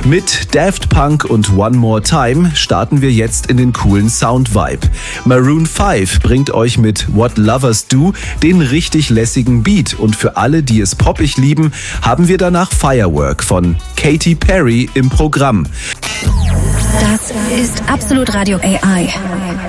Mit Daft Punk und One More Time starten wir jetzt in den coolen Sound-Vibe. Maroon 5 bringt euch mit What Lovers Do den richtig lässigen Beat und für alle, die es poppig lieben, haben wir danach Firework von Katy Perry im Programm. Das ist Absolut Radio AI.